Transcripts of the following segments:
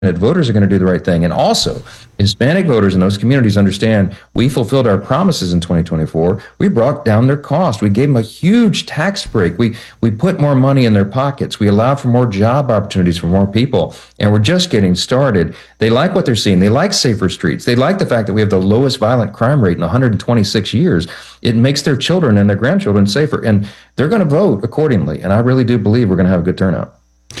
voters are going to do the right thing. And also, Hispanic voters in those communities understand we fulfilled our promises in 2024. We brought down their cost. We gave them a huge tax break. We put more money in their pockets. We allowed for more job opportunities for more people. And we're just getting started. They like what they're seeing. They like safer streets. They like the fact that we have the lowest violent crime rate in 126 years. It makes their children and their grandchildren safer. And they're going to vote accordingly. And I really do believe we're going to have a good turnout.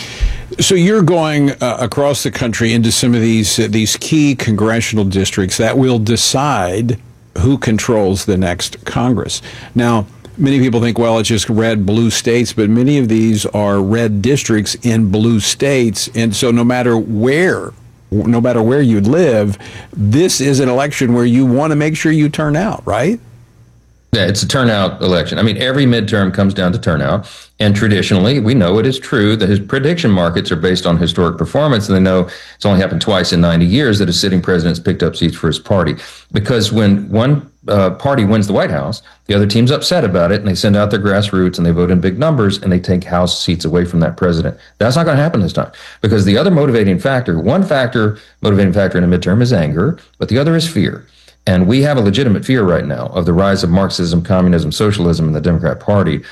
So you're going across the country into some of these key congressional districts that will decide who controls the next Congress. Now, many people think, well, it's just red, blue states, but many of these are red districts in blue states. And so no matter where you live, this is an election where you want to make sure you turn out, right? Yeah, it's a turnout election. I mean, every midterm comes down to turnout. And traditionally, we know it is true that his prediction markets are based on historic performance. And they know it's only happened twice in 90 years that a sitting president's picked up seats for his party. Because when one party wins the White House, the other team's upset about it, and they send out their grassroots and they vote in big numbers and they take House seats away from that president. That's not going to happen this time, because the other motivating factor, motivating factor in a midterm is anger, but the other is fear. And we have a legitimate fear right now of the rise of Marxism, communism, socialism in the Democrat Party.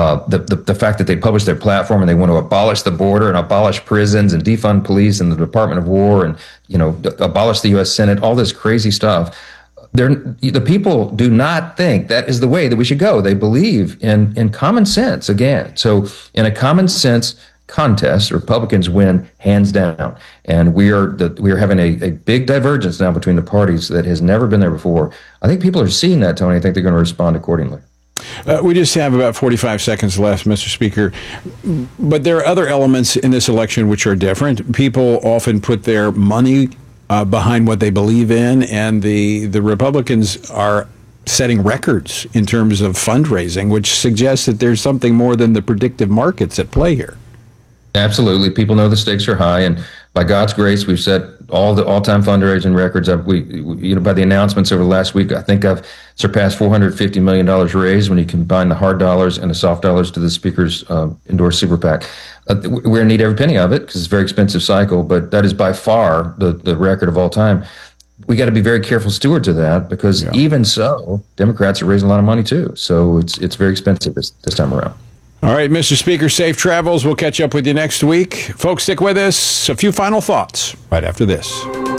The fact that they publish their platform and they want to abolish the border and abolish prisons and defund police and the Department of War and, abolish the U.S. Senate, all this crazy stuff. The people do not think that is the way that we should go. They believe in common sense again. So in a common sense contest, Republicans win hands down, and we are having a big divergence now between the parties that has never been there before. I think people are seeing that, Tony. I think they're going to respond accordingly. We just have about 45 seconds left, Mr. Speaker, but there are other elements in this election which are different. People often put their money behind what they believe in, and the Republicans are setting records in terms of fundraising, which suggests that there's something more than the predictive markets at play here. Absolutely. People know the stakes are high, and by God's grace, we've set all the all-time fundraising records. By the announcements over the last week, I think I've surpassed $450 million raised when you combine the hard dollars and the soft dollars to the Speaker's endorsed super PAC. We're going to need every penny of it because it's a very expensive cycle, but that is by far the record of all time. We got to be very careful stewards of that, because even so, Democrats are raising a lot of money too. So it's very expensive this time around. All right, Mr. Speaker, safe travels. We'll catch up with you next week. Folks, stick with us. A few final thoughts right after this.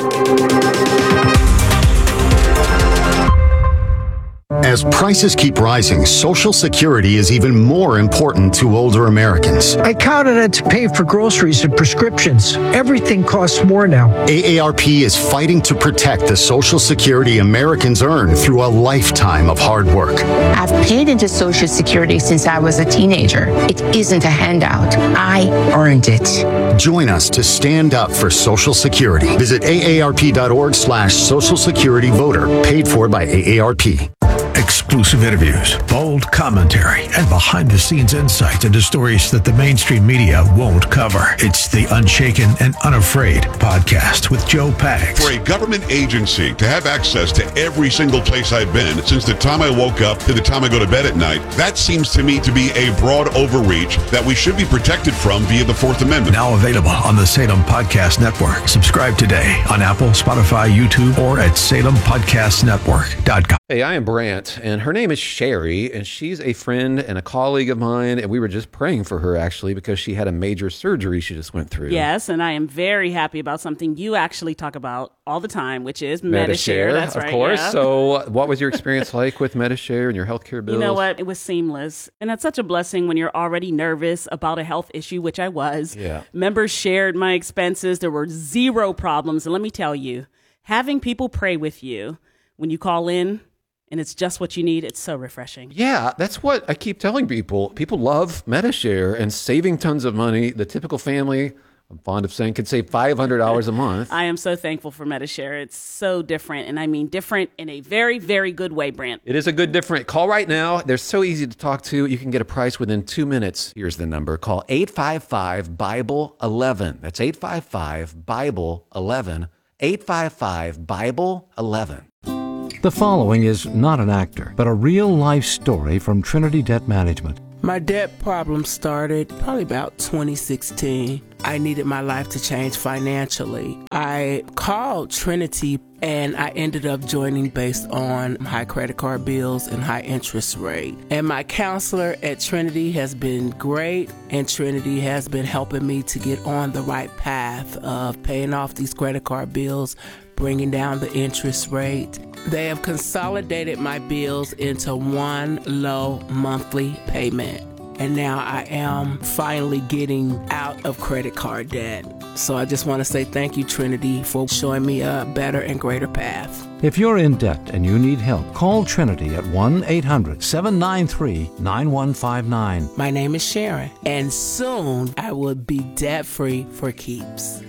As prices keep rising, Social Security is even more important to older Americans. I counted on it to pay for groceries and prescriptions. Everything costs more now. AARP is fighting to protect the Social Security Americans earn through a lifetime of hard work. I've paid into Social Security since I was a teenager. It isn't a handout. I earned it. Join us to stand up for Social Security. Visit aarp.org/Social Security voter. Paid for by AARP. Exclusive interviews, bold commentary, and behind-the-scenes insights into stories that the mainstream media won't cover. It's the Unshaken and Unafraid podcast with Joe Pags. For a government agency to have access to every single place I've been since the time I woke up to the time I go to bed at night, that seems to me to be a broad overreach that we should be protected from via the Fourth Amendment. Now available on the Salem Podcast Network. Subscribe today on Apple, Spotify, YouTube, or at SalemPodcastNetwork.com. Hey, I am Brant, and her name is Sherry, and she's a friend and a colleague of mine, and we were just praying for her, actually, because she had a major surgery she just went through. Yes, and I am very happy about something you actually talk about all the time, which is Medi-Share. That's right, of course. Yeah. So what was your experience like with Medi-Share and your healthcare bills? You know what? It was seamless, and that's such a blessing when you're already nervous about a health issue, which I was. Yeah. Members shared my expenses. There were zero problems, and let me tell you, having people pray with you when you call in, and it's just what you need, it's so refreshing. Yeah, that's what I keep telling people. People love Medi-Share and saving tons of money. The typical family, I'm fond of saying, could save $500 a month. I am so thankful for Medi-Share. It's so different, and I mean different in a very, very good way, Brant. It is a good different. Call right now. They're so easy to talk to. You can get a price within 2 minutes. Here's the number. Call 855-BIBLE-11. That's 855-BIBLE-11. 855-BIBLE-11. The following is not an actor, but a real-life story from Trinity Debt Management. My debt problem started probably about 2016. I needed my life to change financially. I called Trinity and I ended up joining based on high credit card bills and high interest rate. And my counselor at Trinity has been great, and Trinity has been helping me to get on the right path of paying off these credit card bills, bringing down the interest rate. They have consolidated my bills into one low monthly payment. And now I am finally getting out of credit card debt. So I just want to say thank you, Trinity, for showing me a better and greater path. If you're in debt and you need help, call Trinity at 1-800-793-9159. My name is Sharon, and soon I will be debt-free for keeps.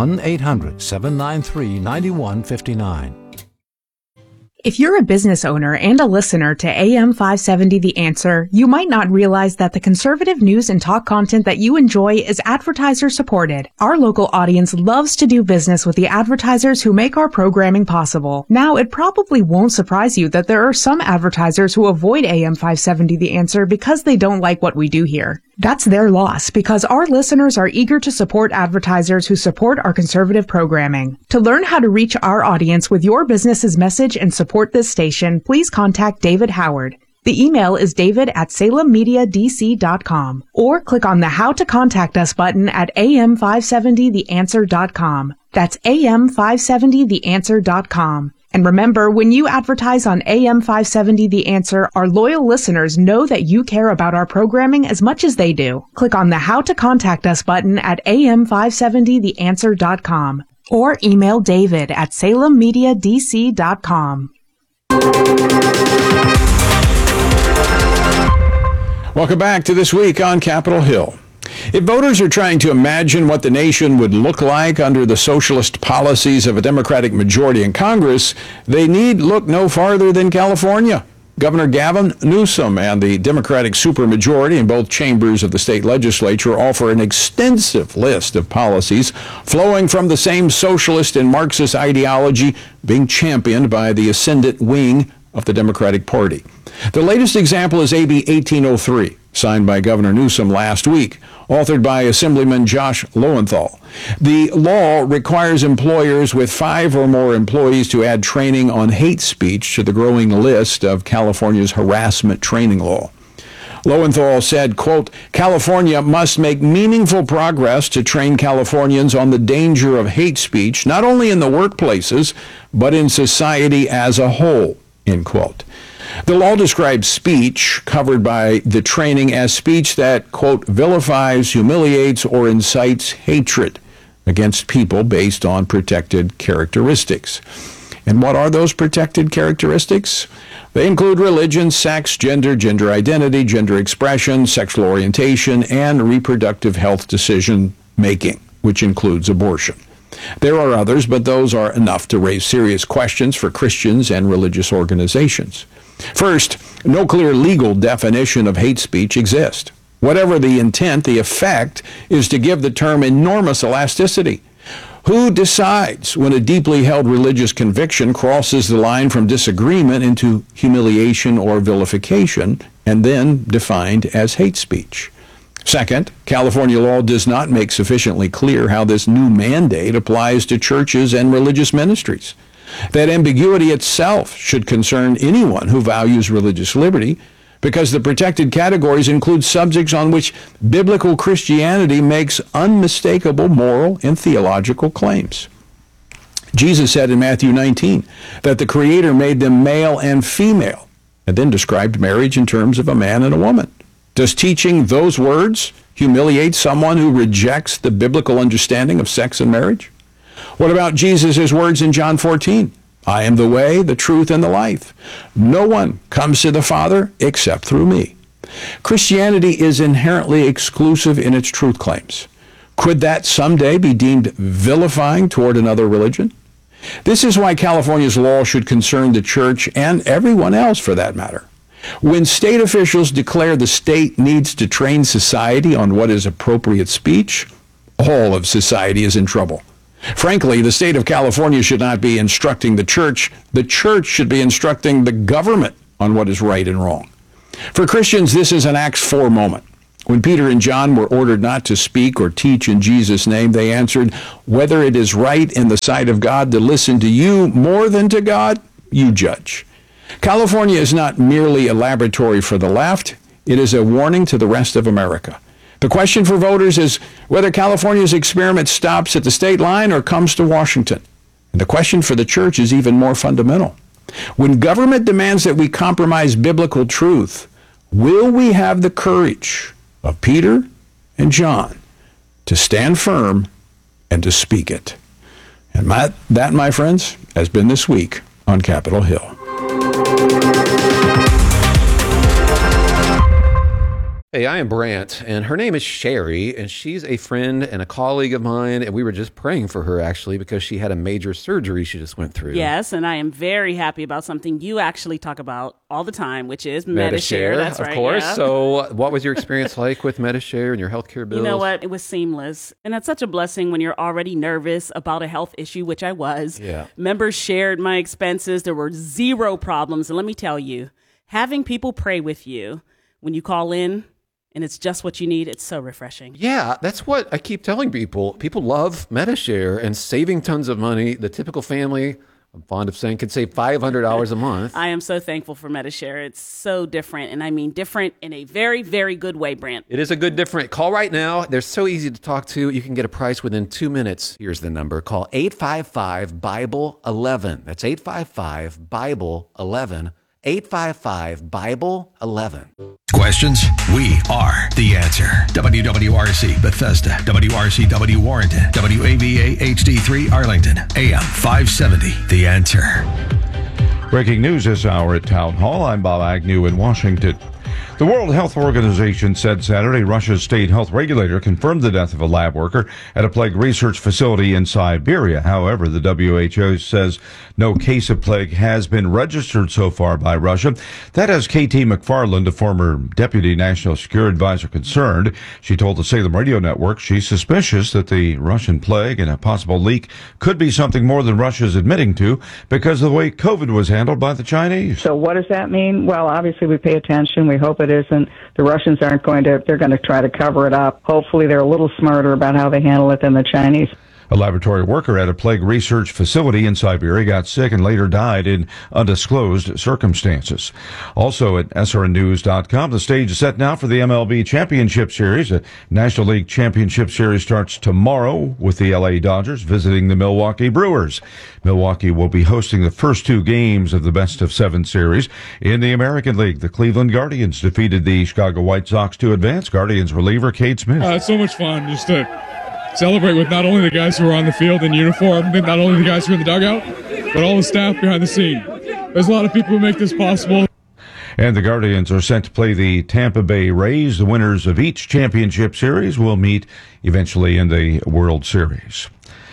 1-800-793-9159. If you're a business owner and a listener to AM 570 The Answer, you might not realize that the conservative news and talk content that you enjoy is advertiser supported. Our local audience loves to do business with the advertisers who make our programming possible. Now, it probably won't surprise you that there are some advertisers who avoid AM 570 The Answer because they don't like what we do here. That's their loss, because our listeners are eager to support advertisers who support our conservative programming. To learn how to reach our audience with your business's message and support this station, please contact David Howard. The email is david@salemmediadc.com, or click on the How to Contact Us button at am570theanswer.com. That's am570theanswer.com. And remember, when you advertise on AM 570 The Answer, our loyal listeners know that you care about our programming as much as they do. Click on the How to Contact Us button at am570theanswer.com, or email David at salemmediadc.com. Welcome back to This Week on Capitol Hill. If voters are trying to imagine what the nation would look like under the socialist policies of a Democratic majority in Congress, they need look no farther than California. Governor Gavin Newsom and the Democratic supermajority in both chambers of the state legislature offer an extensive list of policies flowing from the same socialist and Marxist ideology being championed by the ascendant wing of the Democratic Party. The latest example is AB 1803, signed by Governor Newsom last week, authored by Assemblyman Josh Lowenthal. The law requires employers with 5 or more employees to add training on hate speech to the growing list of California's harassment training law. Lowenthal said, quote, California must make meaningful progress to train Californians on the danger of hate speech, not only in the workplaces, but in society as a whole, end quote. The law describes speech covered by the training as speech that, quote, vilifies, humiliates, or incites hatred against people based on protected characteristics. And what are those protected characteristics? They include religion, sex, gender, gender identity, gender expression, sexual orientation, and reproductive health decision making, which includes abortion. There are others, but those are enough to raise serious questions for Christians and religious organizations. First, no clear legal definition of hate speech exists. Whatever the intent, the effect is to give the term enormous elasticity. Who decides when a deeply held religious conviction crosses the line from disagreement into humiliation or vilification, and then defined as hate speech? Second, California law does not make sufficiently clear how this new mandate applies to churches and religious ministries. That ambiguity itself should concern anyone who values religious liberty, because the protected categories include subjects on which biblical Christianity makes unmistakable moral and theological claims. Jesus said in Matthew 19 that the Creator made them male and female, and then described marriage in terms of a man and a woman. Does teaching those words humiliate someone who rejects the biblical understanding of sex and marriage? What about Jesus' words in John 14? I am the way, the truth, and the life. No one comes to the Father except through me. Christianity is inherently exclusive in its truth claims. Could that someday be deemed vilifying toward another religion? This is why California's law should concern the church and everyone else for that matter. When state officials declare the state needs to train society on what is appropriate speech, all of society is in trouble. Frankly, the state of California should not be instructing the church. The church should be instructing the government on what is right and wrong. For Christians, this is an Acts 4 moment. When Peter and John were ordered not to speak or teach in Jesus' name, they answered, "Whether it is right in the sight of God to listen to you more than to God, you judge." California is not merely a laboratory for the left. It is a warning to the rest of America. The question for voters is whether California's experiment stops at the state line or comes to Washington. And the question for the church is even more fundamental. When government demands that we compromise biblical truth, will we have the courage of Peter and John to stand firm and to speak it? And that, my friends, has been this week on Capitol Hill. Hey, I am Brant, and her name is Sherry, and she's a friend and a colleague of mine, and we were just praying for her, actually, because she had a major surgery she just went through. Yes, and I am very happy about something you actually talk about all the time, which is Medi-Share. That's right, of course. Yeah. So what was your experience like with Medi-Share and your healthcare bills? You know what? It was seamless. And that's such a blessing when you're already nervous about a health issue, which I was. Yeah. Members shared my expenses. There were zero problems. And let me tell you, having people pray with you when you call in, and it's just what you need, it's so refreshing. Yeah, that's what I keep telling people. People love Medi-Share and saving tons of money. The typical family, I'm fond of saying, can save $500 a month. I am so thankful for Medi-Share. It's so different, and I mean different in a very, very good way, Brant. It is a good different. Call right now. They're so easy to talk to. You can get a price within 2 minutes. Here's the number. Call 855-BIBLE-11. That's 855-BIBLE-11. 855-BIBLE-11. Questions? We are the answer. WWRC Bethesda, WRCW Warrenton, WAVA HD3 Arlington, AM 570. The Answer. Breaking news this hour at Town Hall. I'm Bob Agnew in Washington. The World Health Organization said Saturday Russia's state health regulator confirmed the death of a lab worker at a plague research facility in Siberia. However, the WHO says no case of plague has been registered so far by Russia. That has KT McFarland, a former deputy national security advisor, concerned. She told the Salem Radio Network she's suspicious that the Russian plague and a possible leak could be something more than Russia's admitting to because of the way COVID was handled by the Chinese. So what does that mean? Well, obviously we pay attention. We hope it isn't. The Russians aren't going to, they're going to try to cover it up. Hopefully they're a little smarter about how they handle it than the Chinese. A laboratory worker at a plague research facility in Siberia got sick and later died in undisclosed circumstances. Also at srnnews.com, the stage is set now for the MLB Championship Series. The National League Championship Series starts tomorrow with the LA Dodgers visiting the Milwaukee Brewers. Milwaukee will be hosting the first two games of the best-of-7 series. In the American League, the Cleveland Guardians defeated the Chicago White Sox to advance. Guardians reliever Cade Smith. It's so much fun just to celebrate with not only the guys who are on the field in uniform, not only the guys who are in the dugout, but all the staff behind the scene. There's a lot of people who make this possible. And the Guardians are set to play the Tampa Bay Rays. The winners of each championship series will meet eventually in the World Series.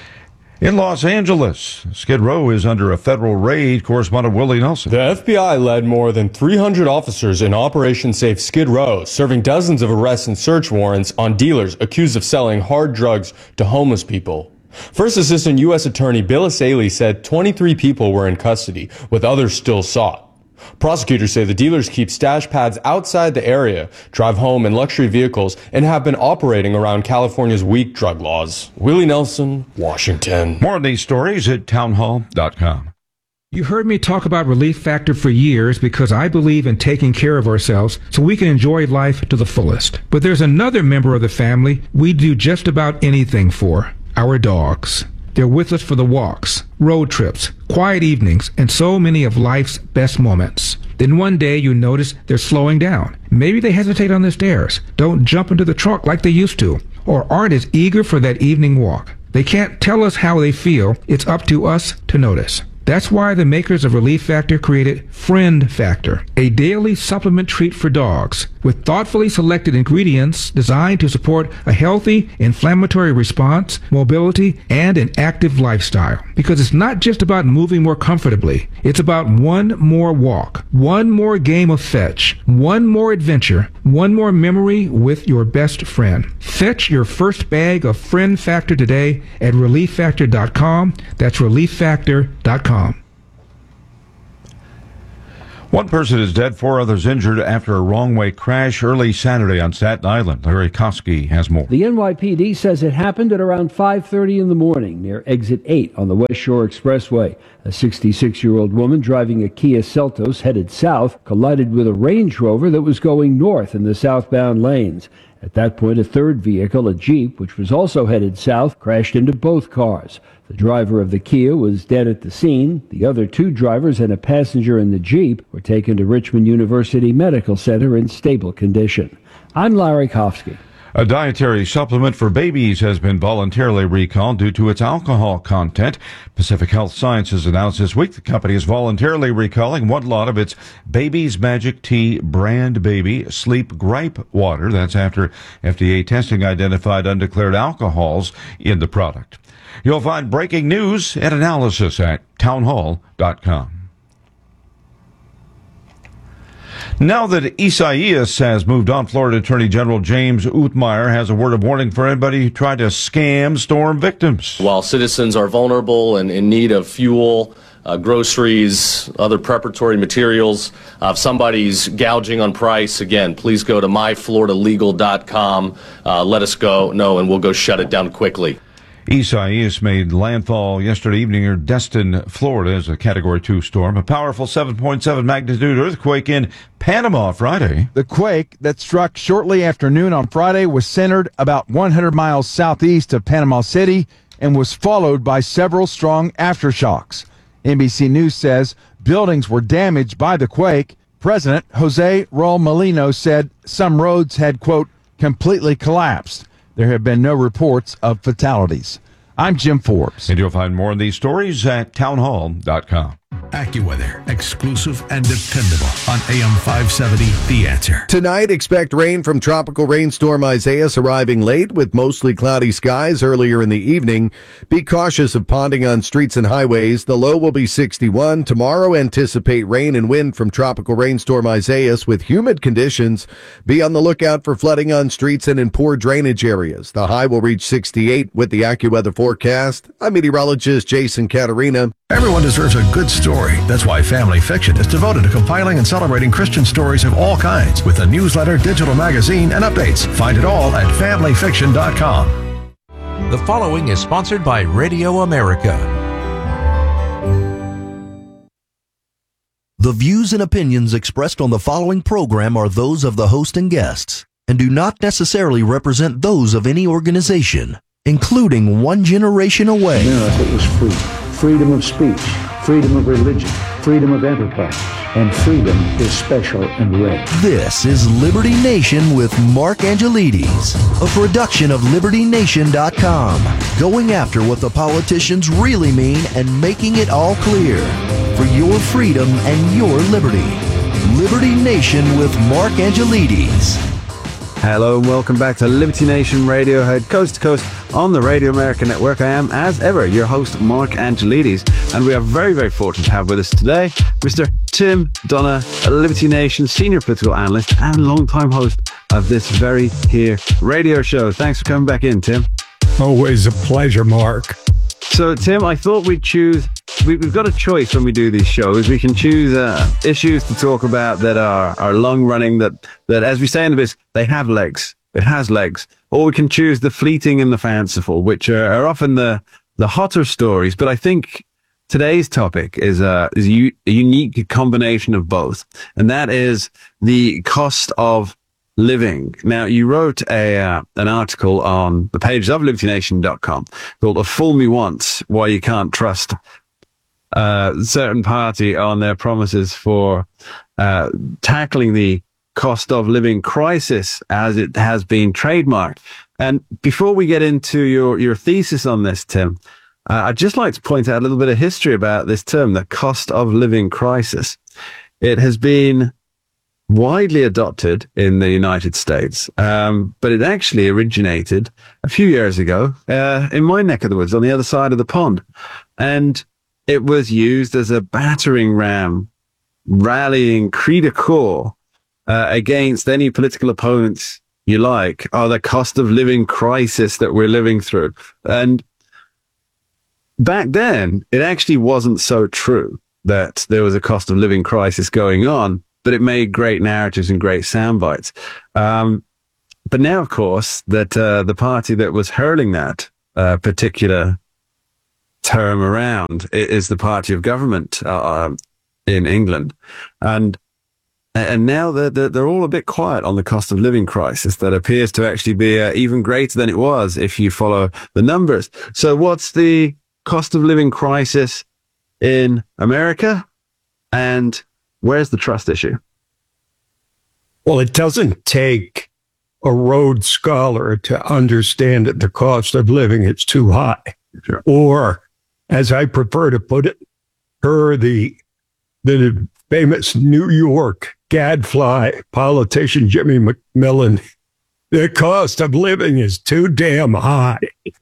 In Los Angeles, Skid Row is under a federal raid. Correspondent Willie Nelson. The FBI led more than 300 officers in Operation Safe Skid Row, serving dozens of arrests and search warrants on dealers accused of selling hard drugs to homeless people. First Assistant U.S. Attorney Bill Asaley said 23 people were in custody, with others still sought. Prosecutors say the dealers keep stash pads outside the area, drive home in luxury vehicles, and have been operating around California's weak drug laws. Willie Nelson, Washington. More on these stories at townhall.com. You heard me talk about Relief Factor for years because I believe in taking care of ourselves so we can enjoy life to the fullest. But there's another member of the family we do just about anything for, our dogs. They're with us for the walks, road trips, quiet evenings, and so many of life's best moments. Then one day you notice they're slowing down. Maybe they hesitate on the stairs, don't jump into the trunk like they used to, or aren't as eager for that evening walk. They can't tell us how they feel. It's up to us to notice. That's why the makers of Relief Factor created Friend Factor, a daily supplement treat for dogs with thoughtfully selected ingredients designed to support a healthy inflammatory response, mobility, and an active lifestyle. Because it's not just about moving more comfortably. It's about one more walk, one more game of fetch, one more adventure, one more memory with your best friend. Fetch your first bag of Friend Factor today at ReliefFactor.com. That's ReliefFactor.com. One person is dead, 4 others injured after a wrong-way crash early Saturday on Staten Island. Larry Kosky has more. The NYPD says it happened at around 5:30 in the morning near Exit 8 on the West Shore Expressway. A 66-year-old woman driving a Kia Seltos headed south collided with a Range Rover that was going north in the southbound lanes. At that point, a third vehicle, a Jeep, which was also headed south, crashed into both cars. The driver of the Kia was dead at the scene. The other 2 drivers and a passenger in the Jeep were taken to Richmond University Medical Center in stable condition. I'm Larry Kofsky. A dietary supplement for babies has been voluntarily recalled due to its alcohol content. Pacific Health Sciences announced this week the company is voluntarily recalling one lot of its Baby's Magic Tea brand baby sleep gripe water. That's after FDA testing identified undeclared alcohols in the product. You'll find breaking news and analysis at townhall.com. Now that Isaias has moved on, Florida Attorney General James Uthmeyer has a word of warning for anybody who tried to scam storm victims. While citizens are vulnerable and in need of fuel, groceries, other preparatory materials, if somebody's gouging on price, again, please go to myfloridalegal.com. Let us know, and we'll go shut it down quickly. Isaias made landfall yesterday evening near Destin, Florida, as a Category 2 storm. A powerful 7.7 magnitude earthquake in Panama Friday. The quake that struck shortly after noon on Friday was centered about 100 miles southeast of Panama City and was followed by several strong aftershocks. NBC News says buildings were damaged by the quake. President Jose Raul Molino said some roads had, quote, completely collapsed. There have been no reports of fatalities. I'm Jim Forbes. And you'll find more of these stories at townhall.com. AccuWeather, exclusive and dependable on AM 570, The Answer. Tonight, expect rain from tropical rainstorm Isaias arriving late with mostly cloudy skies earlier in the evening. Be cautious of ponding on streets and highways. The low will be 61. Tomorrow, anticipate rain and wind from tropical rainstorm Isaias with humid conditions. Be on the lookout for flooding on streets and in poor drainage areas. The high will reach 68 with the AccuWeather forecast. I'm meteorologist Jason Caterina. Everyone deserves a good story. That's why Family Fiction is devoted to compiling and celebrating Christian stories of all kinds with a newsletter, digital magazine, and updates. Find it all at familyfiction.com. The following is sponsored by Radio America. The views and opinions expressed on the following program are those of the host and guests and do not necessarily represent those of any organization, including One Generation Away. America is free. Freedom of speech, freedom of religion, freedom of enterprise, and freedom is special and rare. This is Liberty Nation with Mark Angelides, a production of LibertyNation.com, going after what the politicians really mean and making it all clear. For your freedom and your liberty. Liberty Nation with Mark Angelides. Hello and welcome back to Liberty Nation Radio, heard coast to coast on the Radio America Network. I am, as ever, your host, Mark Angelides, and we are very, very fortunate to have with us today Mr. Tim Donagh, a Liberty Nation senior political analyst and longtime host of this very here radio show. Thanks for coming back in, Tim. Always a pleasure, Mark. So, Tim, I thought we'd choose... We've got a choice when we do these shows. We can choose issues to talk about that are long-running, that, as we say in the biz, they have legs. It has legs. Or we can choose the fleeting and the fanciful, which are often the hotter stories. But I think today's topic is a unique combination of both, and that is the cost of living. Now, you wrote an article on the pages of LibertyNation.com called "A Fool Me Once: Why You Can't Trust certain party on their promises for tackling the cost of living crisis as it has been trademarked." And before we get into your thesis on this, Tim, I'd just like to point out a little bit of history about this term, the cost of living crisis. It has been widely adopted in the United States, but it actually originated a few years ago in my neck of the woods on the other side of the pond. And it was used as a battering ram, rallying cri de coeur against any political opponents you like, the cost of living crisis that we're living through. And back then, it actually wasn't so true. that there was a cost of living crisis going on, but it made great narratives and great sound bites. But now, of course, that the party that was hurling that particular term around is the party of government in England, and now they're all a bit quiet on the cost of living crisis that appears to actually be even greater than it was if you follow the numbers. So, what's the cost of living crisis in America, and where's the trust issue? Well, it doesn't take a Rhodes Scholar to understand that the cost of living is too high. Sure. Or, as I prefer to put it, the famous New York gadfly politician Jimmy McMillan, the cost of living is too damn high.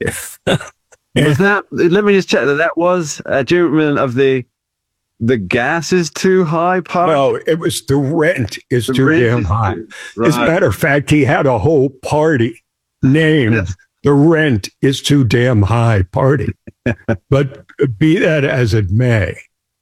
Was that? Let me just check that was Jimmy McMillan of the gas is too high part? No, it was the rent is too damn high. Right. As a matter of fact, he had a whole party named the Rent is Too Damn High Party. But be that as it may,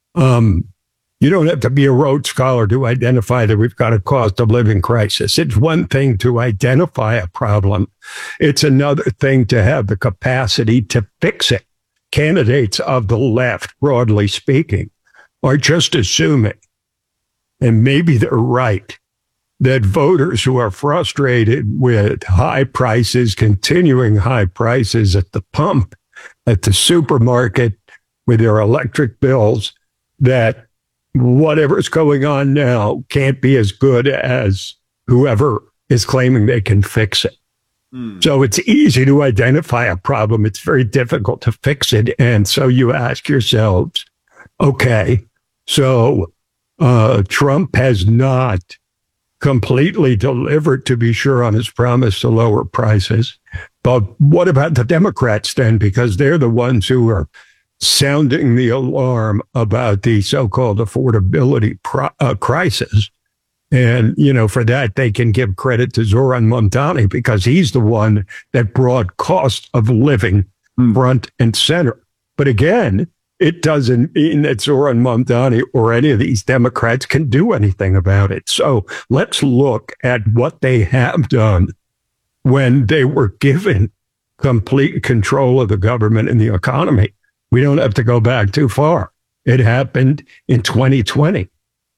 you don't have to be a Rhodes Scholar to identify that we've got a cost of living crisis. It's one thing to identify a problem. It's another thing to have the capacity to fix it. Candidates of the left, broadly speaking, are just assuming, and maybe they're right, that voters who are frustrated with high prices, continuing high prices at the pump, at the supermarket, with their electric bills, that whatever's going on now can't be as good as whoever is claiming they can fix it. So it's easy to identify a problem. It's very difficult to fix it. And so you ask yourselves, okay, so Trump has not completely delivered, to be sure, on his promise to lower prices. But what about the Democrats then? Because they're the ones who are sounding the alarm about the so-called affordability crisis. And, you know, for that, they can give credit to Zoran Mamdani because he's the one that brought cost of living front and center. But again, it doesn't mean that Zoran Mamdani or any of these Democrats can do anything about it. So let's look at what they have done when they were given complete control of the government and the economy. We don't have to go back too far. It happened in 2020,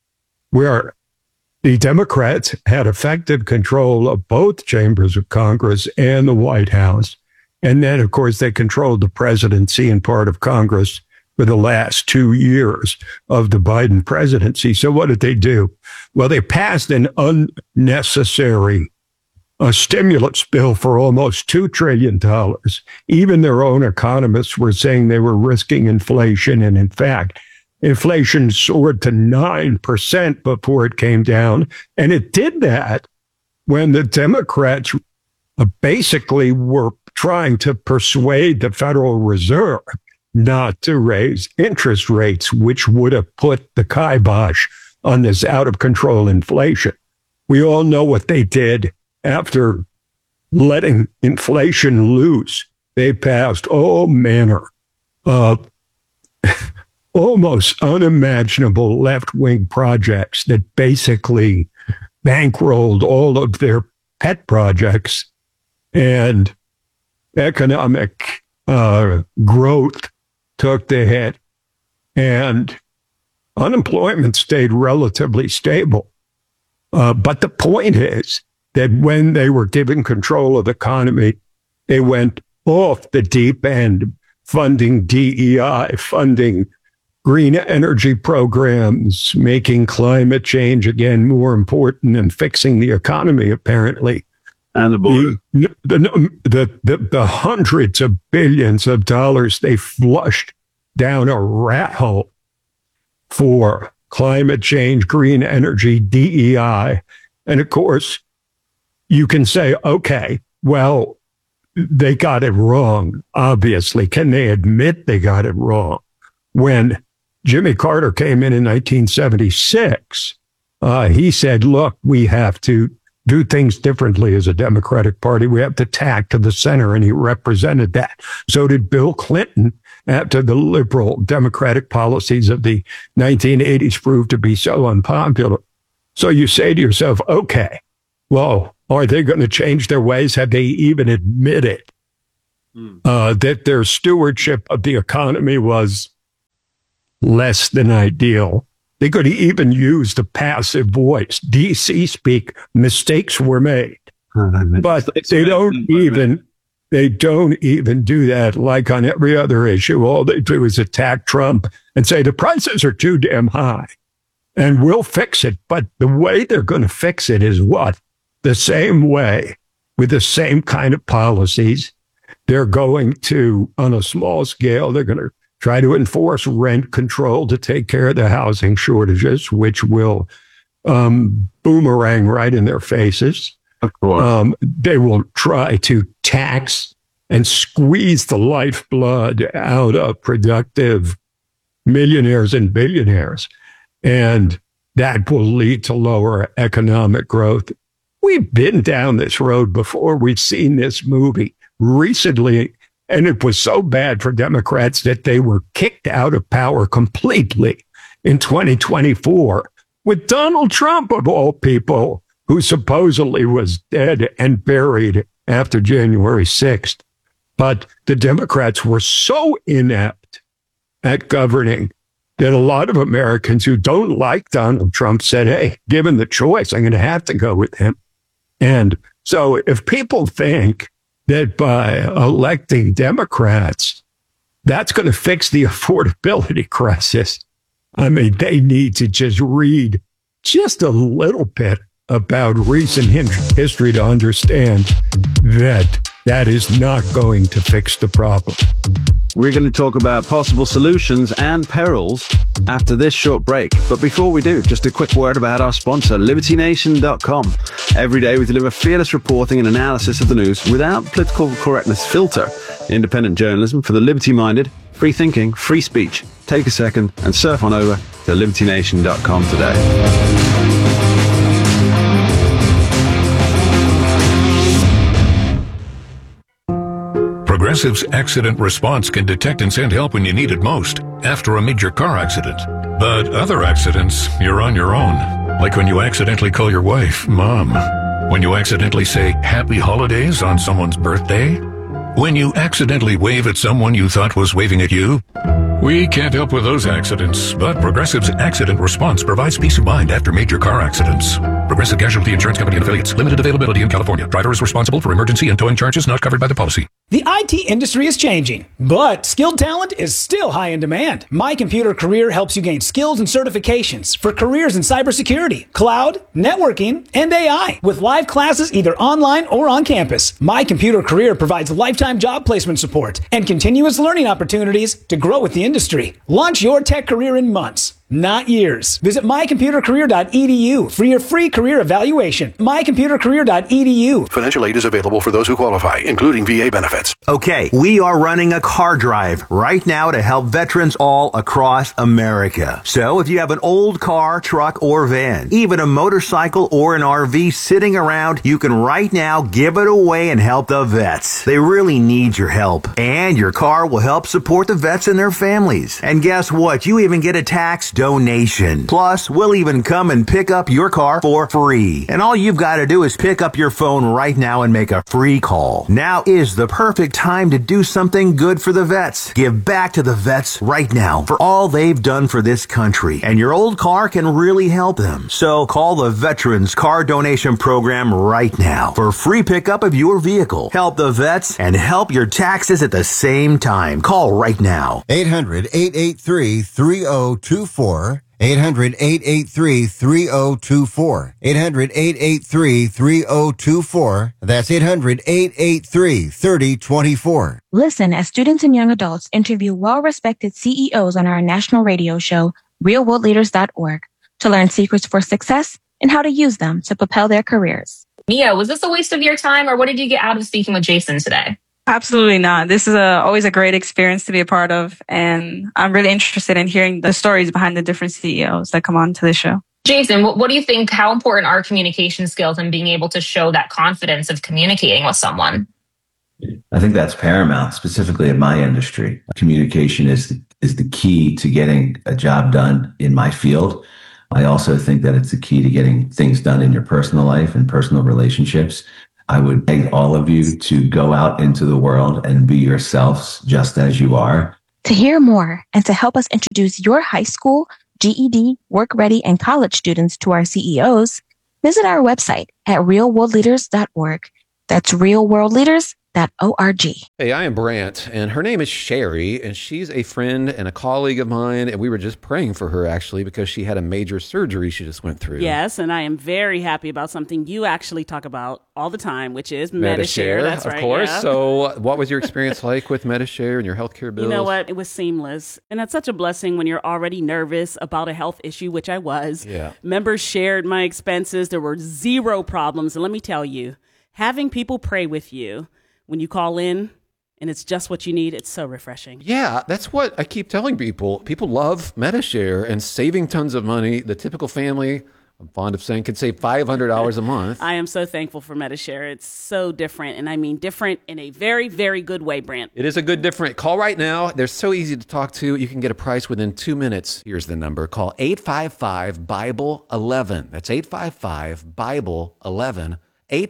where the Democrats had effective control of both chambers of Congress and the White House. And then, of course, they controlled the presidency and part of Congress for the last 2 years of the Biden presidency. So what did they do? Well, they passed an unnecessary stimulus bill for almost $2 trillion. Even their own economists were saying they were risking inflation. And in fact, inflation soared to 9% before it came down. And it did that when the Democrats basically were trying to persuade the Federal Reserve not to raise interest rates, which would have put the kibosh on this out of control inflation. We all know what they did after letting inflation loose. They passed all manner of almost unimaginable left-wing projects that basically bankrolled all of their pet projects, and economic growth took the hit, and unemployment stayed relatively stable. But the point is that when they were given control of the economy, they went off the deep end, funding DEI, funding green energy programs, making climate change, again, more important than fixing the economy, apparently. And the border. The hundreds of billions of dollars they flushed down a rat hole for climate change, green energy, DEI. And of course, you can say, okay, well, they got it wrong, obviously. Can they admit they got it wrong? When Jimmy Carter came in 1976, he said, look, we have to do things differently as a Democratic Party. We have to tack to the center, and he represented that. So did Bill Clinton after the liberal democratic policies of the 1980s proved to be so unpopular. So you say to yourself, okay, well, are they going to change their ways? Have they even admitted that their stewardship of the economy was less than ideal? They could even use the passive voice. DC speak, mistakes were made. But they don't even do that. Like on every other issue, all they do is attack Trump and say the prices are too damn high and we'll fix it. But the way they're going to fix it is what? The same way, with the same kind of policies. They're going to, on a small scale, they're going to try to enforce rent control to take care of the housing shortages, which will boomerang right in their faces. Of course. They will try to tax and squeeze the lifeblood out of productive millionaires and billionaires. And that will lead to lower economic growth. We've been down this road before. We've seen this movie recently, and it was so bad for Democrats that they were kicked out of power completely in 2024 with Donald Trump, of all people, who supposedly was dead and buried after January 6th. But the Democrats were so inept at governing that a lot of Americans who don't like Donald Trump said, hey, given the choice, I'm going to have to go with him. And so if people think that by electing Democrats, that's going to fix the affordability crisis, I mean, they need to just read just a little bit about recent history to understand that that is not going to fix the problem. We're going to talk about possible solutions and perils after this short break. But before we do, just a quick word about our sponsor, LibertyNation.com. Every day we deliver fearless reporting and analysis of the news without political correctness filter. Independent journalism for the liberty-minded, free thinking, free speech. Take a second and surf on over to LibertyNation.com today. Progressive's accident response can detect and send help when you need it most, after a major car accident. But other accidents, you're on your own. Like when you accidentally call your wife Mom. When you accidentally say Happy Holidays on someone's birthday. When you accidentally wave at someone you thought was waving at you. We can't help with those accidents, but Progressive's accident response provides peace of mind after major car accidents. Progressive Casualty Insurance Company and Affiliates. Limited availability in California. Driver is responsible for emergency and towing charges not covered by the policy. The IT industry is changing, but skilled talent is still high in demand. My Computer Career helps you gain skills and certifications for careers in cybersecurity, cloud, networking, and AI with live classes either online or on campus. My Computer Career provides lifetime job placement support and continuous learning opportunities to grow with the industry. Launch your tech career in months, not years. Visit mycomputercareer.edu for your free career evaluation. mycomputercareer.edu. Financial aid is available for those who qualify, including VA benefits. Okay, we are running a car drive right now to help veterans all across America. So if you have an old car, truck, or van, even a motorcycle or an RV sitting around, you can right now give it away and help the vets. They really need your help. And your car will help support the vets and their families. And guess what? You even get a tax donation. Plus, we'll even come and pick up your car for free. And all you've got to do is pick up your phone right now and make a free call. Now is the perfect time to do something good for the vets. Give back to the vets right now for all they've done for this country. And your old car can really help them. So call the Veterans Car Donation Program right now for free pickup of your vehicle. Help the vets and help your taxes at the same time. Call right now. 800-883-3024. 800-883-3024. 800-883-3024. That's 800-883-3024. Listen as students and young adults interview well-respected CEOs on our national radio show, realworldleaders.org, to learn secrets for success and how to use them to propel their careers. Mia, was this a waste of your time, or what did you get out of speaking with Jason today? Absolutely not. This is always a great experience to be a part of. And I'm really interested in hearing the stories behind the different CEOs that come on to the show. Jason, what do you think, how important are communication skills and being able to show that confidence of communicating with someone? I think that's paramount, specifically in my industry. Communication is the key to getting a job done in my field. I also think that it's the key to getting things done in your personal life and personal relationships. I would beg all of you to go out into the world and be yourselves just as you are. To hear more and to help us introduce your high school, GED, work-ready, and college students to our CEOs, visit our website at realworldleaders.org. That's realworldleaders.org. Hey, I am Brant, and her name is Sherry, and she's a friend and a colleague of mine, and we were just praying for her, actually, because she had a major surgery she just went through. Yes, and I am very happy about something you actually talk about all the time, which is Medi-Share. That's right, of course. Yeah. So what was your experience like with Medi-Share and your healthcare bills? You know what? It was seamless. And that's such a blessing when you're already nervous about a health issue, which I was. Yeah. Members shared my expenses. There were zero problems. And let me tell you, having people pray with you when you call in and it's just what you need, it's so refreshing. Yeah, that's what I keep telling people. People love Medi-Share and saving tons of money. The typical family, I'm fond of saying, could save $500 a month. I am so thankful for Medi-Share. It's so different, and I mean different in a very, very good way, Brant. It is a good different. Call right now. They're so easy to talk to. You can get a price within 2 minutes. Here's the number. Call 855-BIBLE-11. That's 855-BIBLE-11.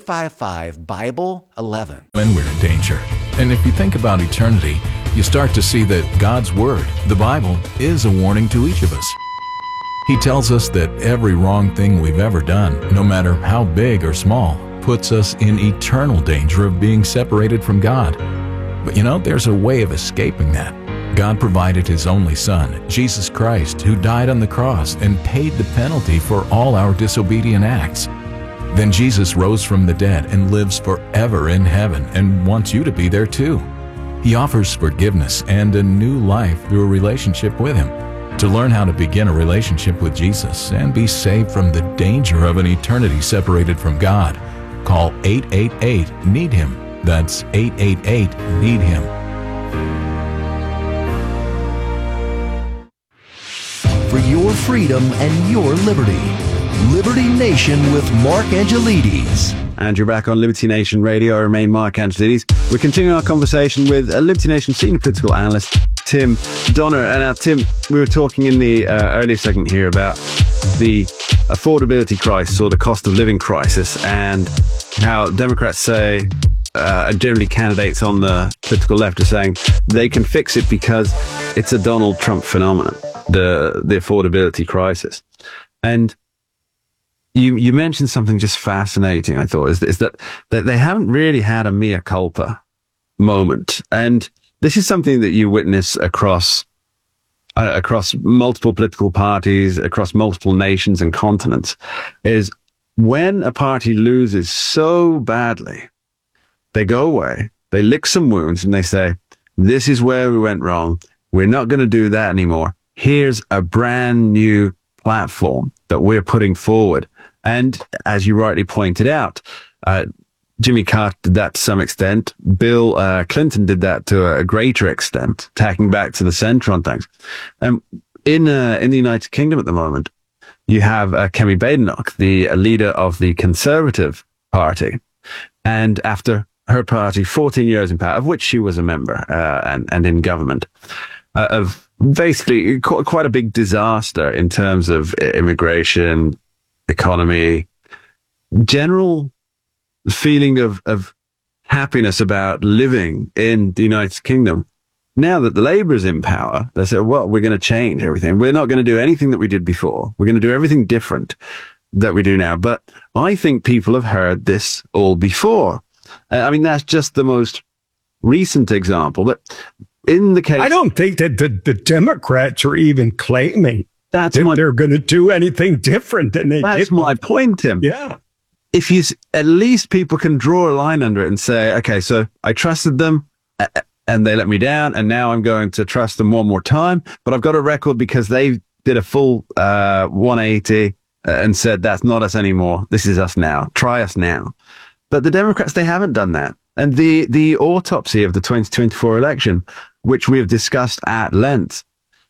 855-BIBLE-11. When we're in danger. And if you think about eternity, you start to see that God's Word, the Bible, is a warning to each of us. He tells us that every wrong thing we've ever done, no matter how big or small, puts us in eternal danger of being separated from God. But you know, there's a way of escaping that. God provided His only Son, Jesus Christ, who died on the cross and paid the penalty for all our disobedient acts. Then Jesus rose from the dead and lives forever in heaven and wants you to be there too. He offers forgiveness and a new life through a relationship with Him. To learn how to begin a relationship with Jesus and be saved from the danger of an eternity separated from God, call 888-NEED-HIM. That's 888-NEED-HIM. For your freedom and your liberty. Liberty Nation with Mark Angelides. And you're back on Liberty Nation Radio. I remain Mark Angelides. We're continuing our conversation with Liberty Nation senior political analyst Tim Donner. And now, Tim, we were talking in the earlier segment here about the affordability crisis or the cost of living crisis and how Democrats say, generally candidates on the political left are saying they can fix it because it's a Donald Trump phenomenon, the affordability crisis. And You mentioned something just fascinating, I thought, is that they haven't really had a mea culpa moment. And this is something that you witness across multiple political parties, across multiple nations and continents, is when a party loses so badly, they go away, they lick some wounds, and they say, this is where we went wrong. We're not going to do that anymore. Here's a brand new platform that we're putting forward. And as you rightly pointed out, Jimmy Carter did that to some extent. Bill Clinton did that to a greater extent, tacking back to the center on things. In the United Kingdom at the moment, you have Kemi Badenoch, the leader of the Conservative Party. And after her party, 14 years in power, of which she was a member and in government, of basically quite a big disaster in terms of immigration, economy, general feeling of happiness about living in the United Kingdom. Now that the Labour is in power, they say, well, we're going to change everything. We're not going to do anything that we did before. We're going to do everything different that we do now. But I think people have heard this all before. I mean, that's just the most recent example. But in the case... I don't think that the Democrats are even claiming that they're going to do anything different than they did. That's my point, Tim. Yeah. If you, at least people can draw a line under it and say, okay, so I trusted them and they let me down, and now I'm going to trust them one more time, but I've got a record because they did a full 180 and said, that's not us anymore. This is us now. Try us now. But the Democrats, they haven't done that. And the autopsy of the 2024 election, which we have discussed at length,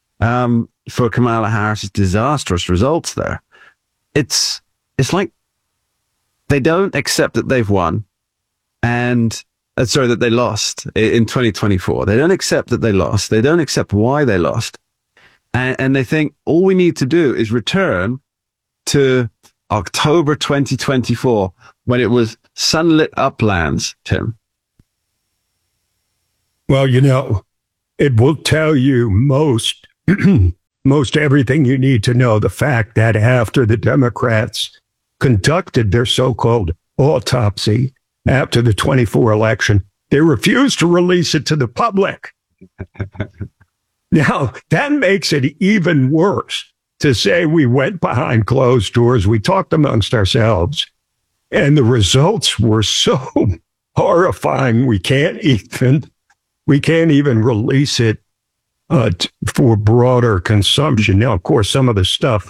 for Kamala Harris's disastrous results there, it's like they don't accept that they've won, and that they lost in 2024. They don't accept that they lost. They don't accept why they lost. And they think all we need to do is return to October 2024 when it was sunlit uplands, Tim. Well, it will tell you most everything you need to know. The fact that after the Democrats conducted their so-called autopsy after the 24 election, they refused to release it to the public. Now, that makes it even worse to say we went behind closed doors, we talked amongst ourselves, and the results were so horrifying we can't even release it for broader consumption. Now, of course, some of the stuff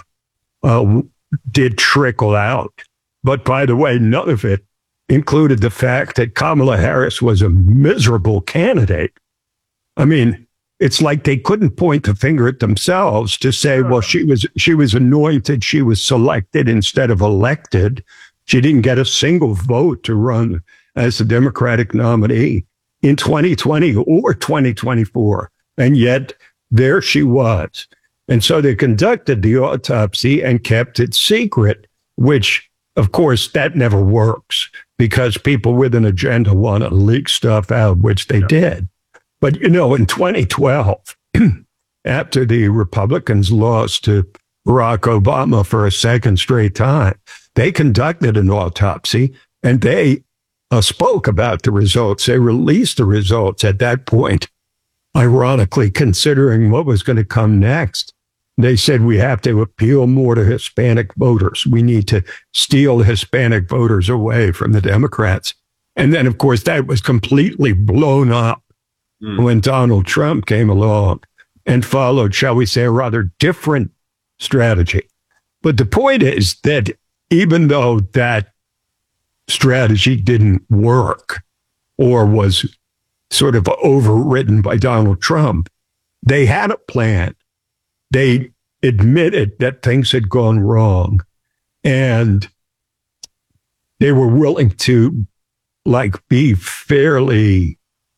did trickle out. But by the way, none of it included the fact that Kamala Harris was a miserable candidate. I mean, it's like they couldn't point the finger at themselves to say, well, she was anointed, she was selected instead of elected. She didn't get a single vote to run as the Democratic nominee in 2020 or 2024. And yet there she was. And so they conducted the autopsy and kept it secret, which, of course, that never works because people with an agenda want to leak stuff out, which they did. But, in 2012, after the Republicans lost to Barack Obama for a second straight time, they conducted an autopsy and they spoke about the results. They released the results at that point, ironically, considering what was going to come next. They said we have to appeal more to Hispanic voters. We need to steal Hispanic voters away from the Democrats. And then, of course, that was completely blown up when Donald Trump came along and followed, shall we say, a rather different strategy. But the point is that even though that strategy didn't work or was sort of overridden by Donald Trump, they had a plan. They admitted that things had gone wrong and they were willing to be fairly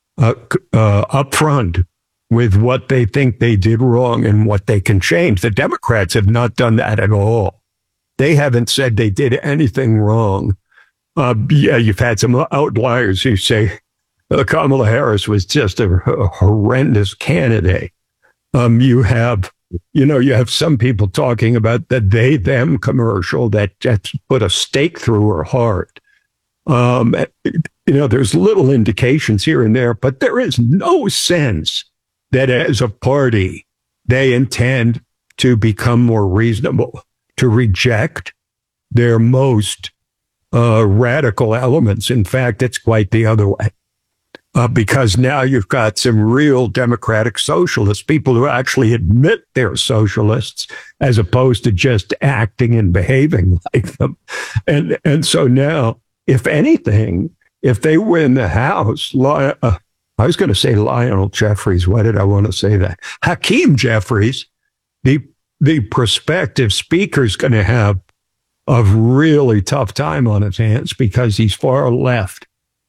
upfront with what they think they did wrong and what they can change. The Democrats have not done that at all. They haven't said they did anything wrong. You've had some outliers who say Kamala Harris was just a horrendous candidate. You have some people talking about the they, them commercial that just put a stake through her heart. There's little indications here and there, but there is no sense that as a party, they intend to become more reasonable, to reject their most radical elements. In fact, it's quite the other way. Because now you've got some real democratic socialists, people who actually admit they're socialists, as opposed to just acting and behaving like them. And so now, if anything, if they win the House, I was going to say Lionel Jeffries. Why did I want to say that? Hakeem Jeffries, the prospective speaker, is going to have a really tough time on his hands because he's far left.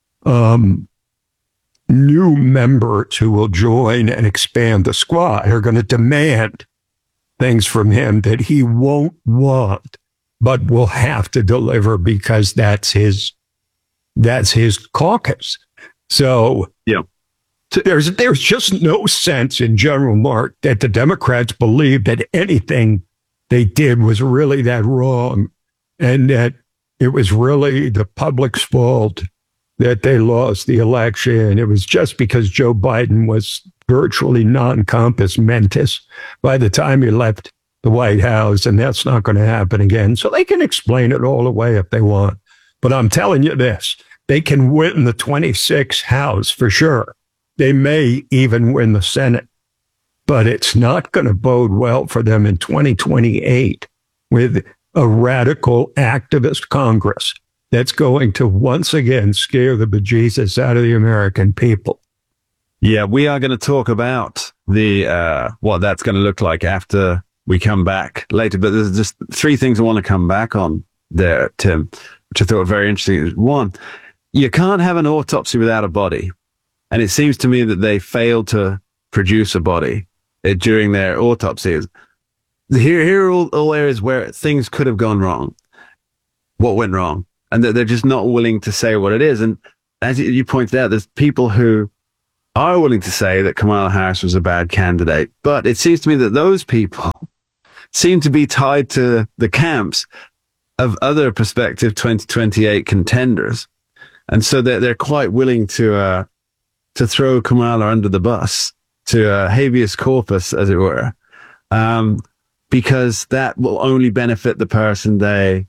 New members who will join and expand the squad are going to demand things from him that he won't want, but will have to deliver because that's his caucus. So yeah, there's just no sense in general, Mark, that the Democrats believe that anything they did was really that wrong and that it was really the public's fault that they lost the election. It was just because Joe Biden was virtually non-compos mentis by the time he left the White House, and that's not going to happen again. So they can explain it all away if they want. But I'm telling you this, they can win the 26th House for sure. They may even win the Senate, but it's not going to bode well for them in 2028 with a radical activist Congress that's going to once again scare the bejesus out of the American people. Yeah, we are going to talk about the what that's going to look like after we come back later. But there's just three things I want to come back on there, Tim, which I thought were very interesting. One, you can't have an autopsy without a body. And it seems to me that they failed to produce a body during their autopsies. Here are all areas where things could have gone wrong. What went wrong? And they're just not willing to say what it is. And as you pointed out, there's people who are willing to say that Kamala Harris was a bad candidate. But it seems to me that those people seem to be tied to the camps of other prospective 2028 contenders. And so they're quite willing to throw Kamala under the bus, to habeas corpus, as it were, because that will only benefit the person they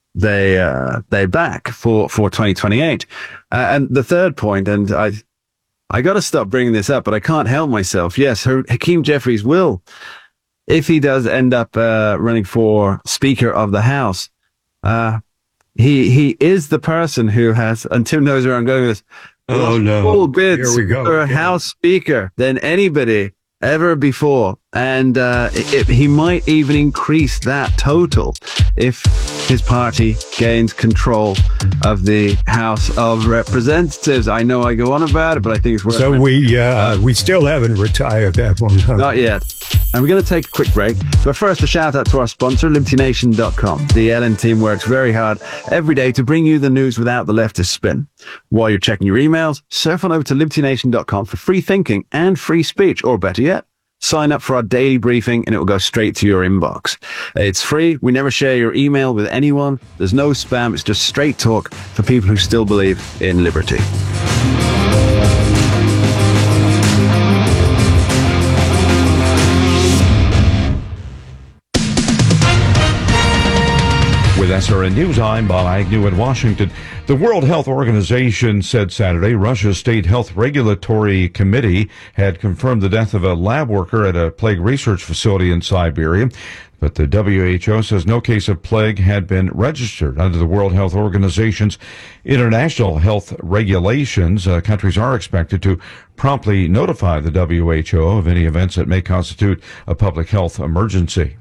back for 2028. And the third point, and I got to stop bringing this up, but I can't help myself. Yes, Hakeem Jeffries will, if he does end up running for Speaker of the House, he is the person who has, and Tim knows where I'm going with this, full bids for a House Speaker than anybody ever before. And he might even increase that total if his party gains control of the House of Representatives. I know I go on about it, but I think it's worth it. So we still haven't retired that one, huh? Not yet. And we're going to take a quick break. But first, a shout out to our sponsor, LibertyNation.com. The Ellen team works very hard every day to bring you the news without the leftist spin. While you're checking your emails, surf on over to LibertyNation.com for free thinking and free speech, or better yet, sign up for our daily briefing and it will go straight to your inbox. It's free. We never share your email with anyone. There's no spam. It's just straight talk for people who still believe in liberty. With SRN News, I'm Bob Agnew in Washington. The World Health Organization said Saturday Russia's State Health Regulatory Committee had confirmed the death of a lab worker at a plague research facility in Siberia. But the WHO says no case of plague had been registered under the World Health Organization's international health regulations. Countries are expected to promptly notify the WHO of any events that may constitute a public health emergency.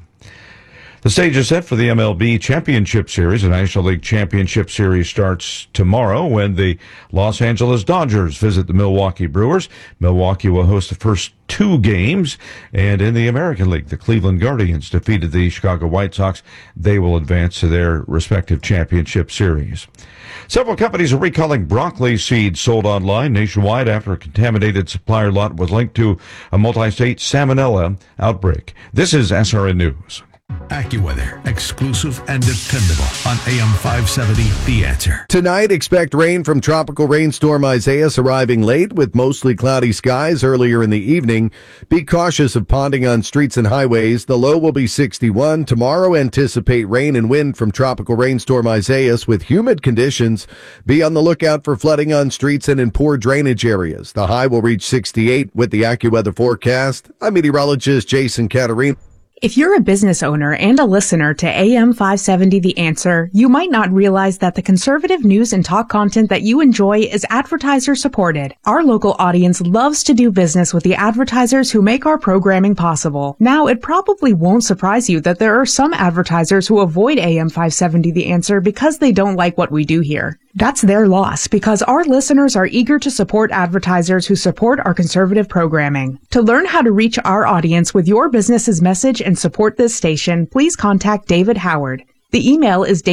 The stage is set for the MLB Championship Series. The National League Championship Series starts tomorrow when the Los Angeles Dodgers visit the Milwaukee Brewers. Milwaukee will host the first two games. And in the American League, the Cleveland Guardians defeated the Chicago White Sox. They will advance to their respective championship series. Several companies are recalling broccoli seeds sold online nationwide after a contaminated supplier lot was linked to a multi-state salmonella outbreak. This is SRN News. AccuWeather, exclusive and dependable on AM 570, The Answer. Tonight, expect rain from tropical rainstorm Isaias arriving late with mostly cloudy skies earlier in the evening. Be cautious of ponding on streets and highways. The low will be 61. Tomorrow, anticipate rain and wind from tropical rainstorm Isaias with humid conditions. Be on the lookout for flooding on streets and in poor drainage areas. The high will reach 68 with the AccuWeather forecast. I'm meteorologist Jason Caterina. If you're a business owner and a listener to AM 570 The Answer, you might not realize that the conservative news and talk content that you enjoy is advertiser supported. Our local audience loves to do business with the advertisers who make our programming possible. Now, it probably won't surprise you that there are some advertisers who avoid AM 570 The Answer because they don't like what we do here. That's their loss because our listeners are eager to support advertisers who support our conservative programming. To learn how to reach our audience with your business's message and support this station, please contact David Howard. The email is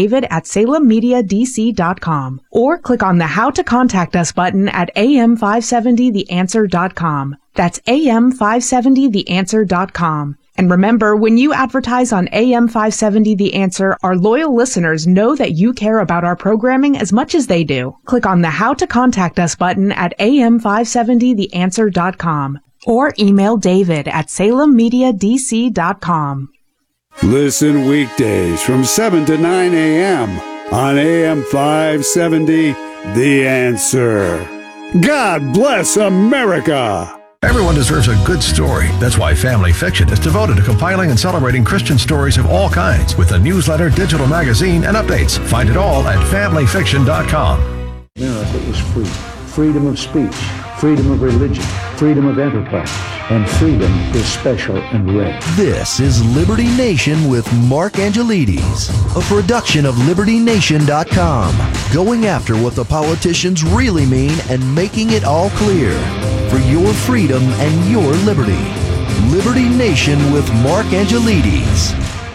david@salemmediadc.com or click on the How to Contact Us button at am570theanswer.com. That's am570theanswer.com. And remember, when you advertise on AM 570 The Answer, our loyal listeners know that you care about our programming as much as they do. Click on the How to Contact Us button at am570theanswer.com or email david@salemmediadc.com. Listen weekdays from 7 to 9 a.m. on AM 570 The Answer. God bless America. Everyone deserves a good story. That's why Family Fiction is devoted to compiling and celebrating Christian stories of all kinds with a newsletter, digital magazine, and updates. Find it all at familyfiction.com. America is free. Freedom of speech, freedom of religion, freedom of enterprise, and freedom is special and rare. This is Liberty Nation with Mark Angelides, a production of LibertyNation.com, going after what the politicians really mean and making it all clear for your freedom and your liberty. Liberty Nation with Mark Angelides.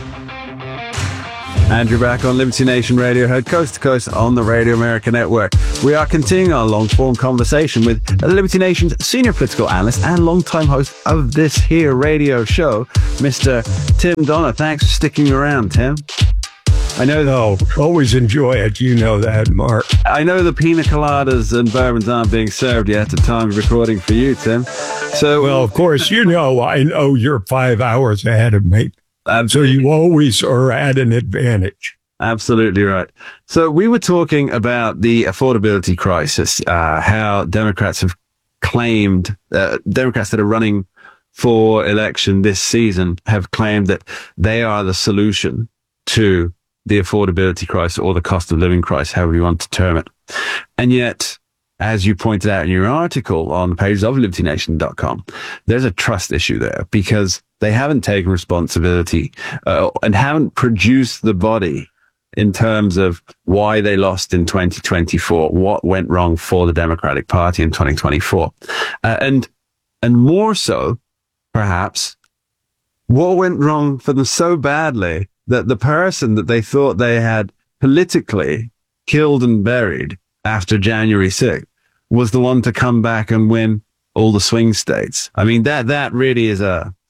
Andrew back on Liberty Nation Radio, heard coast to coast on the Radio America Network. We are continuing our long-form conversation with Liberty Nation's senior political analyst and longtime host of this here radio show, Mr. Tim Donner. Thanks for sticking around, Tim. I know always enjoy it. You know that, Mark. I know the pina coladas and bourbons aren't being served yet at time of recording for you, Tim. So, well, of course, I know you're 5 hours ahead of me. Absolutely. So you always are at an advantage. Absolutely right. So we were talking about the affordability crisis, how Democrats have claimed, Democrats that are running for election this season have claimed that they are the solution to the affordability crisis or the cost of living crisis, however you want to term it. And yet, as you pointed out in your article on the pages of LibertyNation.com, there's a trust issue there because they haven't taken responsibility and haven't produced the body in terms of why they lost in 2024, what went wrong for the Democratic Party in 2024. And more so, perhaps, what went wrong for them so badly that the person that they thought they had politically killed and buried after January 6th was the one to come back and win all the swing states. I mean, that really is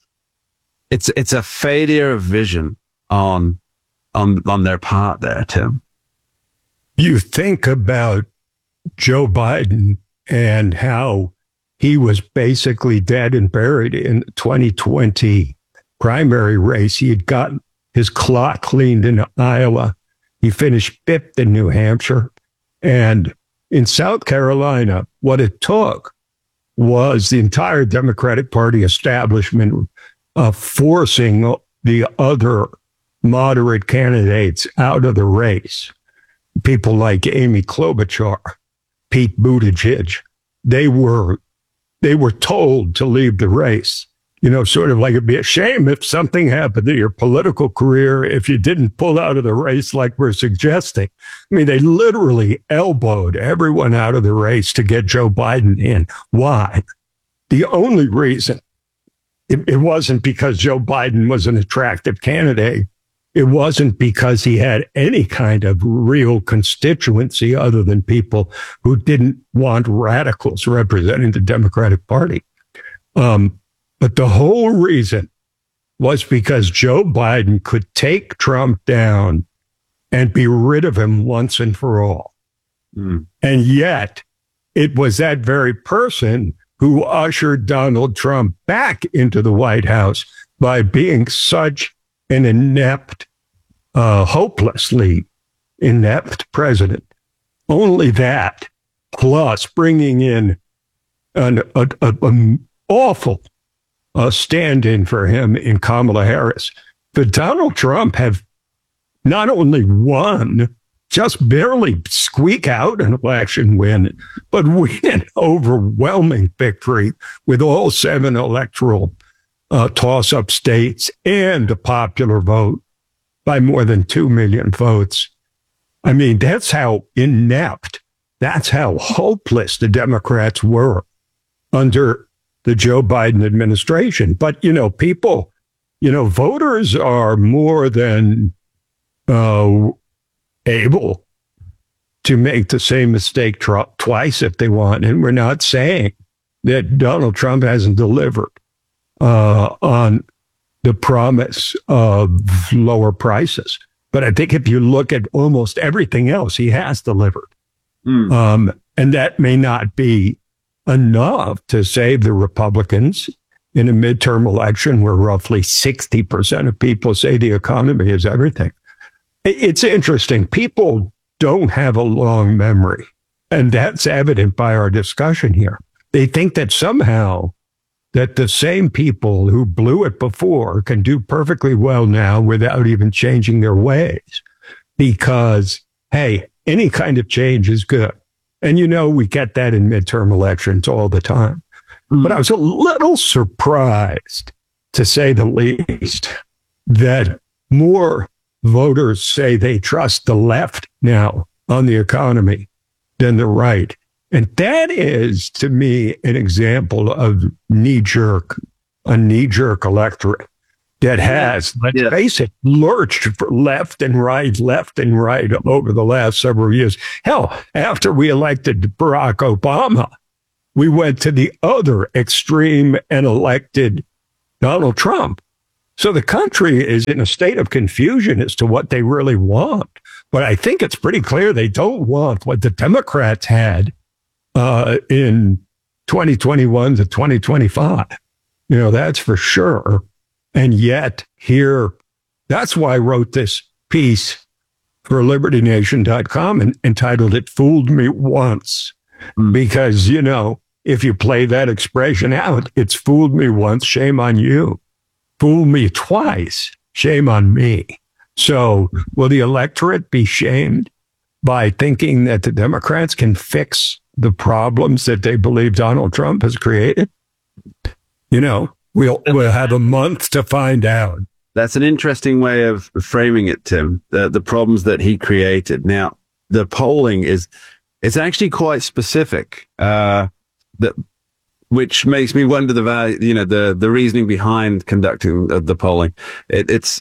it's a failure of vision on their part there, Tim. You think about Joe Biden and how he was basically dead and buried in the 2020 primary race. He had gotten his clock cleaned in Iowa. He finished fifth in New Hampshire. And in South Carolina, what it took was the entire Democratic Party establishment forcing the other moderate candidates out of the race. People like Amy Klobuchar, Pete Buttigieg, they were told to leave the race. Sort of like it'd be a shame if something happened to your political career if you didn't pull out of the race like we're suggesting. I mean, they literally elbowed everyone out of the race to get Joe Biden in. Why? The only reason, it wasn't because Joe Biden was an attractive candidate. It wasn't because he had any kind of real constituency other than people who didn't want radicals representing the Democratic Party. But the whole reason was because Joe Biden could take Trump down and be rid of him once and for all. And yet it was that very person who ushered Donald Trump back into the White House by being such an inept, hopelessly inept president. Only that, plus bringing in an awful stand-in for him in Kamala Harris. But Donald Trump have not only won, just barely squeak out an election win, but win an overwhelming victory with all 7 electoral toss-up states and a popular vote by more than 2 million votes. I mean, that's how inept, that's how hopeless the Democrats were under the Joe Biden administration. But, people, voters are more than able to make the same mistake twice if they want. And we're not saying that Donald Trump hasn't delivered on the promise of lower prices. But I think if you look at almost everything else, he has delivered. And that may not be enough to save the Republicans in a midterm election where roughly 60% of people say the economy is everything. It's interesting. People don't have a long memory, and that's evident by our discussion here. They think that somehow that the same people who blew it before can do perfectly well now without even changing their ways because, hey, any kind of change is good. And we get that in midterm elections all the time. But I was a little surprised, to say the least, that more voters say they trust the left now on the economy than the right. And that is, to me, an example of a knee-jerk electorate that has, let's face it, lurched for left and right over the last several years. Hell, after we elected Barack Obama, we went to the other extreme and elected Donald Trump. So the country is in a state of confusion as to what they really want. But I think it's pretty clear they don't want what the Democrats had in 2021 to 2025. That's for sure. And yet here, that's why I wrote this piece for LibertyNation.com and entitled it "Fooled Me Once." Because, if you play that expression out, it's fooled me once, shame on you. Fool me twice, shame on me. So will the electorate be shamed by thinking that the Democrats can fix the problems that they believe Donald Trump has created? We'll have a month to find out. That's an interesting way of framing it, Tim, the problems that he created. Now, the polling it's actually quite specific, which makes me wonder the value, the reasoning behind conducting the polling. It's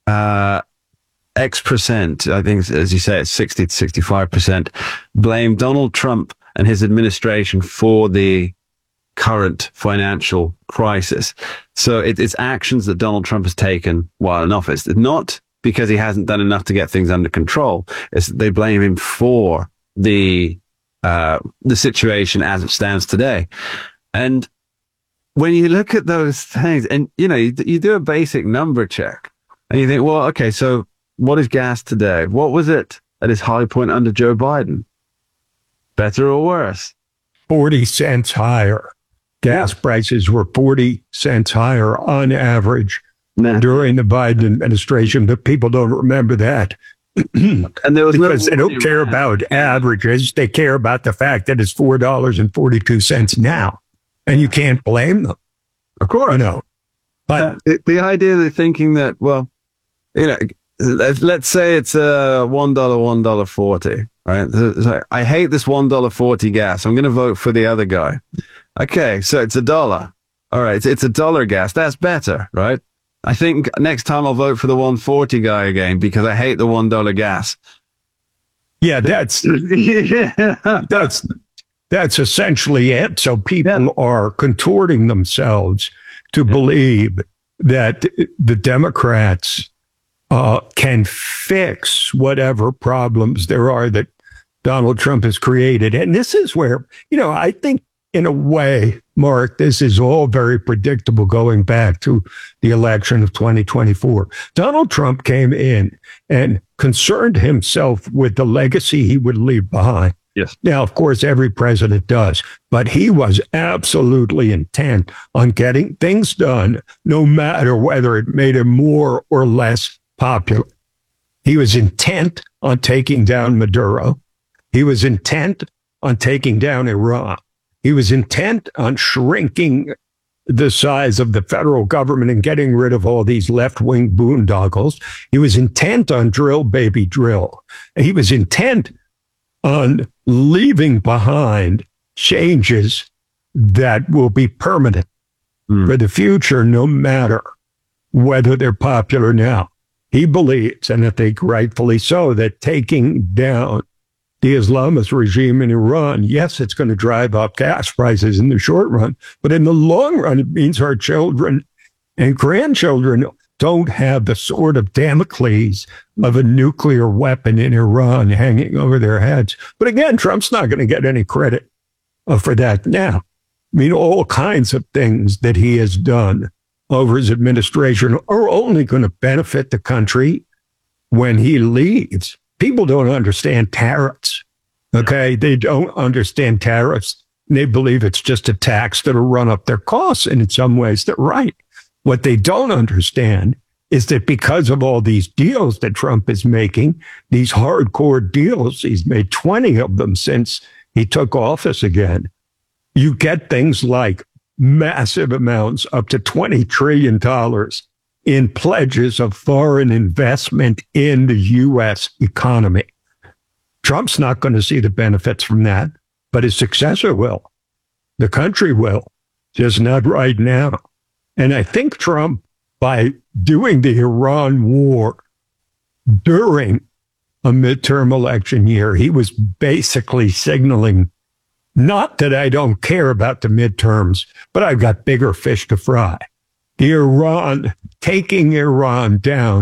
X%, I think, as you say, it's 60 to 65%, blame Donald Trump and his administration for the current financial crisis. So it's actions that Donald Trump has taken while in office. It's not because he hasn't done enough to get things under control. They blame him for the situation as it stands today. And when you look at those things, and you do a basic number check, and you think, well, okay, so what is gas today? What was it at its high point under Joe Biden? Better or worse? 40 cents higher. Gas prices were 40 cents higher on average during the Biden administration, but people don't remember that. And there was because they don't care about averages. They care about the fact that it's $4.42 now. And you can't blame them. Of course. But the idea of thinking that, well, let's say it's $1.40, right? So I hate this $1.40 gas. I'm going to vote for the other guy. Okay, so it's $1. All right, it's $1 gas. That's better, right? I think next time I'll vote for the 140 guy again because I hate the $1 gas. Yeah, that's essentially it. So people are contorting themselves to believe that the Democrats can fix whatever problems there are that Donald Trump has created. And this is where, I think in a way, Mark, this is all very predictable going back to the election of 2024. Donald Trump came in and concerned himself with the legacy he would leave behind. Yes. Now, of course, every president does, but he was absolutely intent on getting things done, no matter whether it made him more or less popular. He was intent on taking down Maduro. He was intent on taking down Iran. He was intent on shrinking the size of the federal government and getting rid of all these left-wing boondoggles. He was intent on drill, baby, drill. He was intent on leaving behind changes that will be permanent for the future, no matter whether they're popular now. He believes, and I think rightfully so, that taking down the Islamist regime in Iran, yes, it's going to drive up gas prices in the short run, but in the long run, it means our children and grandchildren don't have the sword of Damocles of a nuclear weapon in Iran hanging over their heads. But again, Trump's not going to get any credit for that now. I mean, all kinds of things that he has done over his administration are only going to benefit the country when he leaves. People don't understand tariffs, okay? They don't understand tariffs. They believe it's just a tax that'll run up their costs, and in some ways they're right. What they don't understand is that because of all these deals that Trump is making, these hardcore deals, he's made 20 of them since he took office again, you get things like massive amounts, up to $20 trillion in pledges of foreign investment in the U.S. economy. Trump's not going to see the benefits from that, but his successor will. The country will, just not right now. And I think Trump, by doing the Iran war during a midterm election year, he was basically signaling, not that I don't care about the midterms, but I've got bigger fish to fry. Taking Iran down